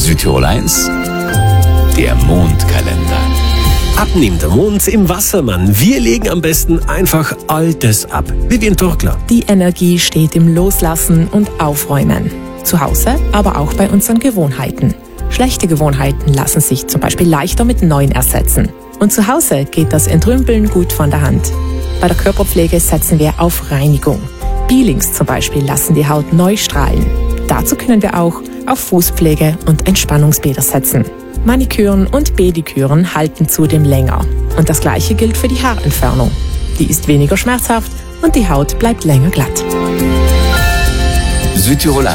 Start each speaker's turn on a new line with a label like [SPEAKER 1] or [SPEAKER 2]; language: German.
[SPEAKER 1] Südtirol 1, der Mondkalender.
[SPEAKER 2] Abnimmt der Mond im Wassermann. Wir legen am besten einfach Altes ab. Vivian Turkler.
[SPEAKER 3] Die Energie steht im Loslassen und Aufräumen. Zu Hause, aber auch bei unseren Gewohnheiten. Schlechte Gewohnheiten lassen sich zum Beispiel leichter mit neuen ersetzen. Und zu Hause geht das Entrümpeln gut von der Hand. Bei der Körperpflege setzen wir auf Reinigung. Peelings zum Beispiel lassen die Haut neu strahlen. Dazu können wir auch auf Fußpflege und Entspannungsbäder setzen. Maniküren und Pediküren halten zudem länger. Und das Gleiche gilt für die Haarentfernung. Die ist weniger schmerzhaft und die Haut bleibt länger glatt.
[SPEAKER 1] Südtirol